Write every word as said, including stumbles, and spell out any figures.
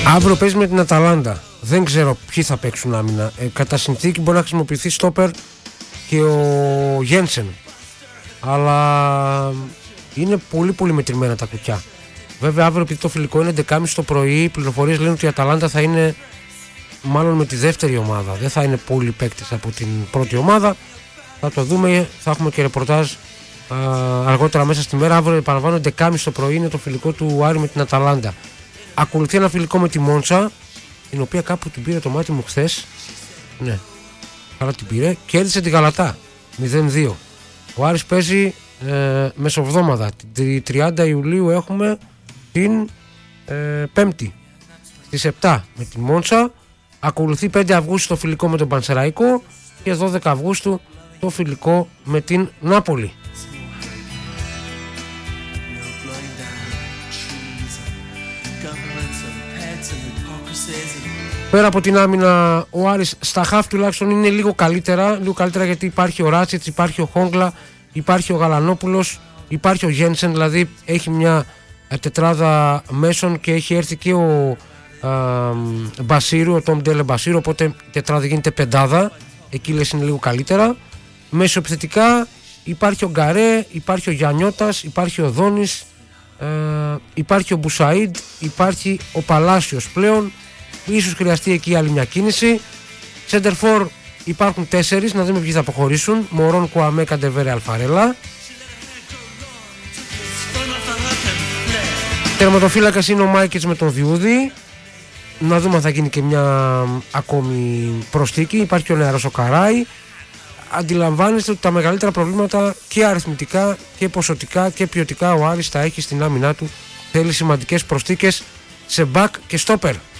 Αύριο παίζει με την Αταλάντα. Δεν ξέρω ποιοι θα παίξουν άμυνα. Ε, κατά συνθήκη μπορεί να χρησιμοποιηθεί στόπερ και ο Γένσεν. Αλλά είναι πολύ πολύ μετρημένα τα κουκιά. Βέβαια αύριο, επειδή το φιλικό είναι έντεκα και τριάντα το πρωί, οι πληροφορίες λένε ότι η Αταλάντα θα είναι μάλλον με τη δεύτερη ομάδα. Δεν θα είναι πολλοί παίκτες από την πρώτη ομάδα. Θα το δούμε, θα έχουμε και ρεπορτάζ α, αργότερα μέσα στη μέρα. Αύριο, επαναλαμβάνω, έντεκα και τριάντα το πρωί είναι το φιλικό του Άρη με την Αταλάντα. Ακολουθεί ένα φιλικό με τη Μόντσα, την οποία κάπου την πήρε το μάτι μου χθες. Ναι, καλά την πήρε. Κέρδισε τη Γαλατά μηδέν δύο. Ο Άρης παίζει ε, μεσοβδόμαδα. Την τριάντα Ιουλίου έχουμε την ε, Πέμπτη στις επτά με τη Μόντσα. Ακολουθεί πέντε Αυγούστου το φιλικό με τον Πανσεραϊκό και δώδεκα Αυγούστου το φιλικό με την Νάπολη. Πέρα από την άμυνα, ο Άρης στα χαφ τουλάχιστον είναι λίγο καλύτερα. Λίγο καλύτερα γιατί υπάρχει ο Ράτσιτς, υπάρχει ο Χόγκλα, υπάρχει ο Γαλανόπουλος, υπάρχει ο Γένσεν. Δηλαδή έχει μια τετράδα μέσων και έχει έρθει και ο α, Μπασίρου, ο Τόμ Ντέλε Μπασίρου. Οπότε η τετράδα γίνεται πεντάδα. Εκεί λες είναι λίγο καλύτερα. Μέσω επιθετικά υπάρχει ο Γκαρέ, υπάρχει ο Γιαννιώτας, υπάρχει ο Δόνης, ε, υπάρχει ο Μπουσαΐντ, υπάρχει ο Παλάσιος πλέον. Ίσως χρειαστεί εκεί άλλη μια κίνηση. Center for υπάρχουν τέσσερις, να δούμε ποιοι θα αποχωρήσουν. Μωρόν, Κουαμέ, Καντεβέρε, Αλφαρέλα. Τερματοφύλακας είναι ο Μάικετς με τον Διούδη. Να δούμε αν θα γίνει και μια ακόμη προσθήκη. Υπάρχει ο νεαρός ο Καράι. Αντιλαμβάνεστε ότι τα μεγαλύτερα προβλήματα και αριθμητικά και ποσοτικά και ποιοτικά ο Άρης τα έχει στην άμυνά του. Θέλει σημαντικές προσθήκες σε back και stopper.